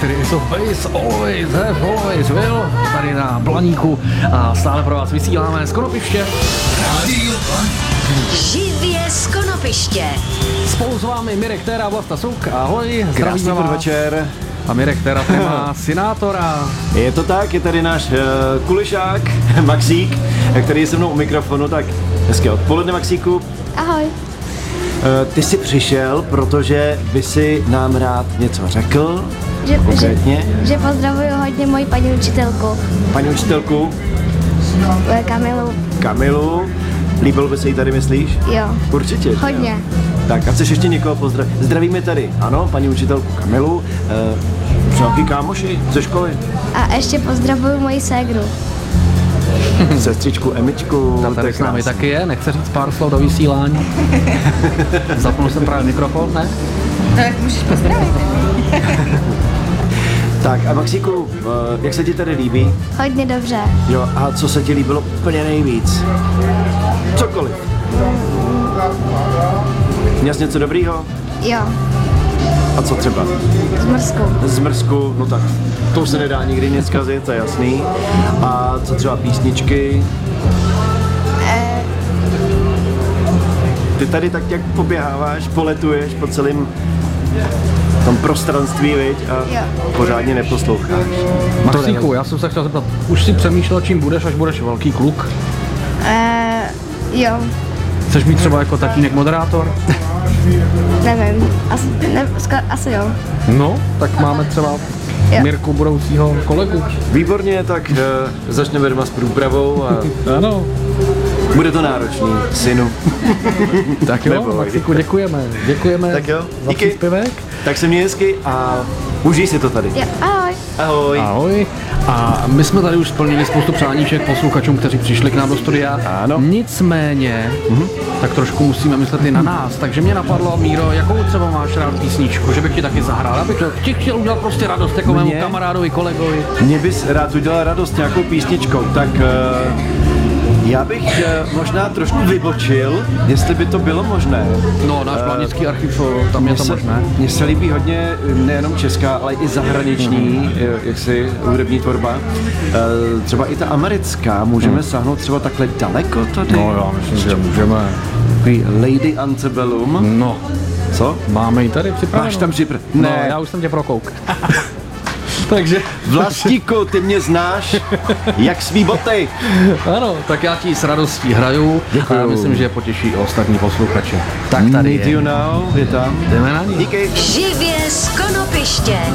4 is of base, always have, always will, tady na Blaníku a stále pro vás vysíláme z Konopiště. Živě z Konopiště. Spolu s vámi Mirek Téra a Vlasta Souk, ahoj, Krásný zdravíme vás. podvečer. A Mirek Téra tady má synátora. Je to tak, je tady náš kulišák Maxík, který je se mnou u mikrofonu, tak hezké odpoledne, Maxíku. Ahoj. Ty jsi přišel, protože by si nám rád něco řekl, konkrétně. Že pozdravuju hodně moji paní učitelku, Paní učitelku Kamilu. Kamilu, líbilo by se jí tady, myslíš? Jo. Určitě. Hodně. Tak a chceš ještě někoho pozdravit? Zdravíme tady, ano, paní učitelku Kamilu, nějaký kámoši ze školy, A ještě pozdravuju moji ségru. sestřičku Emičku. Ta tady s námi taky je, nechce říct pár slov do vysílání. Zapnul jsem právě mikrofon, ne? No tak můžeš pozdravit. Tak a Maxíku, jak se ti tady líbí? Hodně dobře. Jo, a co se ti líbilo úplně nejvíc? Cokoliv. Měl jsi něco dobrýho? Jo. A co třeba? Zmrzku. Zmrzku, no tak to se nedá nikdy nic zkazit, to je jasný. A co třeba písničky? Ty tady tak jak poběháváš, poletuješ po celém tom prostranství, viď? A Jo. pořádně neposloucháš. Maxíku, já jsem se chtěl zeptat, už si přemýšlel, čím budeš, až budeš velký kluk? Jo. Chceš mít třeba jako tatínek moderátor? Nevím. Asi jo. No, tak máme třeba Mirku budoucího kolegu. Výborně, tak začneme doma s průpravou a Ano. bude to náročný, synu. Tak jo, Neboj. Maxíku, děkujeme Tak jo, za díky. příspěvek. Tak se měj hezky a užij si to tady. Jo. Ahoj. Ahoj. Ahoj. A my jsme tady už splnili spoustu přáníček posluchačům, kteří přišli k nám do studia. Ano. Nicméně, tak trošku musíme myslet i na nás. Takže mě napadlo, Míro, jakou třeba máš rád písničku, že bych ti taky zahrál. Abych ti chtěl udělat prostě radost jako mému Mně? kamarádovi, kolegovi. Mě bys rád udělal radost nějakou písničkou, tak já bych možná trošku vybočil, jestli by to bylo možné. No, náš Blanický archiv, tam je to možné. Mně se líbí hodně nejenom česká, ale i zahraniční, jaksi hudební tvorba. Třeba i ta americká, můžeme sáhnout třeba takhle daleko tady. No, já myslím, že můžeme. Takový Lady Antebellum. No, Co? máme ji tady připravenou. Máš tam připravenou? No, Ne. já už jsem tě prokouk. Takže, Vlastíku, ty mě znáš, jak svý boty. ano, tak já ti s radostí hraju. Děkuju. A myslím, že potěší i ostatní posluchače. Tak tady Need je. you now, je tam. Jdeme na ní. Díky. Živě z Konopiště.